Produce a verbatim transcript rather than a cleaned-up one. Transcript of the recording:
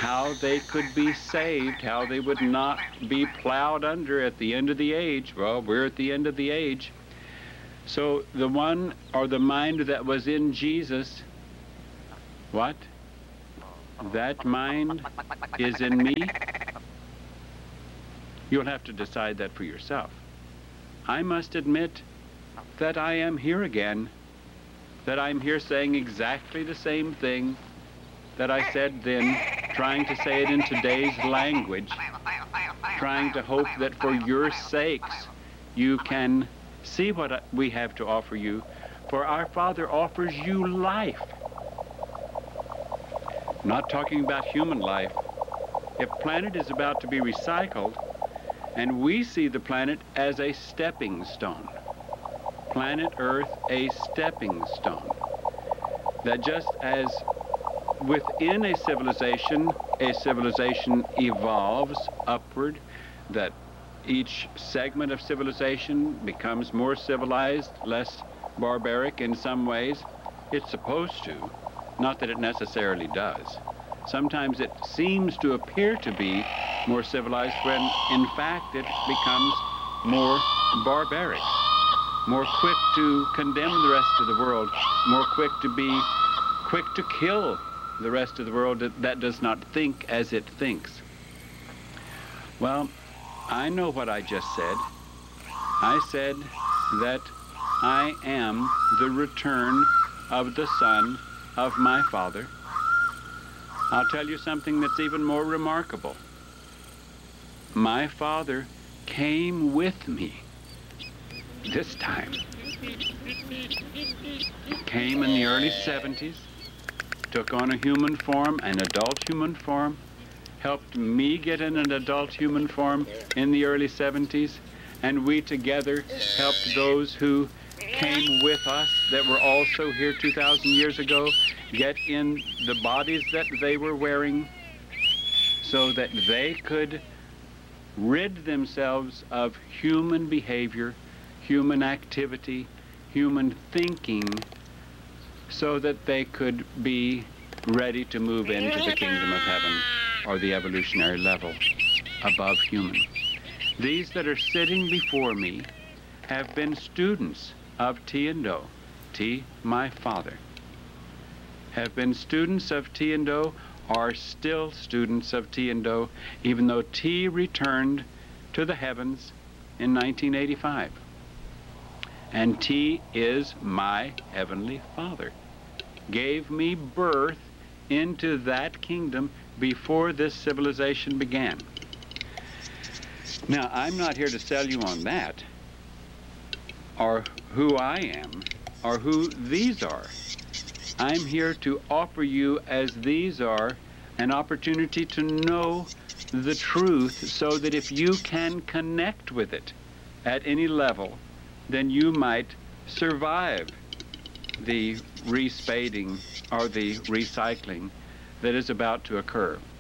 how they could be saved, how they would not be plowed under at the end of the age. Well, we're at the end of the age. So the one, or the mind that was in Jesus, what? That mind is in me? You'll have to decide that for yourself. I must admit that I am here again, that I'm here saying exactly the same thing that I said then, trying to say it in today's language, trying to hope that for your sakes you can see what we have to offer you, for our Father offers you life. Not talking about human life. If planet is about to be recycled, and we see the planet as a stepping stone, planet Earth a stepping stone, that just as within a civilization, a civilization evolves upward, that each segment of civilization becomes more civilized, less barbaric in some ways. It's supposed to, not that it necessarily does. Sometimes it seems to appear to be more civilized when in fact it becomes more barbaric, more quick to condemn the rest of the world, more quick to be quick to kill the rest of the world that, that does not think as it thinks. Well, I know what I just said. I said that I am the return of the Son of my Father. I'll tell you something that's even more remarkable. My Father came with me this time. Came in the early seventies, took on a human form, an adult human form, helped me get in an adult human form in the early seventies, and we together helped those who came with us that were also here two thousand years ago get in the bodies that they were wearing so that they could rid themselves of human behavior, human activity, human thinking, so that they could be ready to move into the kingdom of heaven, or the evolutionary level above human. These that are sitting before me have been students of Tian-Do. Ti, my Father, have been students of Tian-Do, are still students of Tian-Do, even though Ti returned to the heavens in nineteen eighty-five. And Ti is my Heavenly Father, gave me birth into that kingdom before this civilization began. Now, I'm not here to sell you on that, or who I am, or who these are. I'm here to offer you, as these are, an opportunity to know the truth so that if you can connect with it at any level, then you might survive the respading or the recycling that is about to occur.